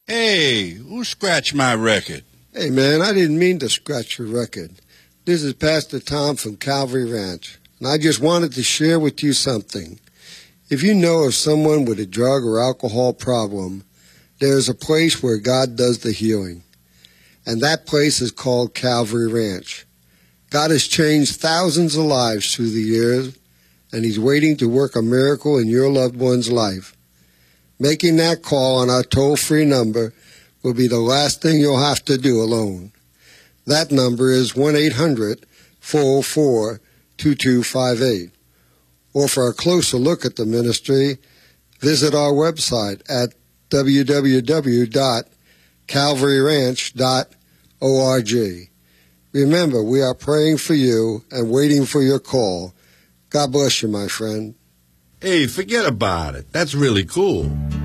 Hey, who scratched my record? Hey, man, I didn't mean to scratch your record. This is Pastor Tom from Calvary Ranch, and I just wanted to share with you something. If you know of someone with a drug or alcohol problem, there is a place where God does the healing, and that place is called Calvary Ranch. God has changed thousands of lives through the years, and He's waiting to work a miracle in your loved one's life. Making that call on our toll-free number will be the last thing you'll have to do alone. That number is 1-800-404-2258. Or for a closer look at the ministry, visit our website at www.calvaryranch.org. Remember, we are praying for you and waiting for your call. God bless you, my friend. Hey, forget about it. That's really cool.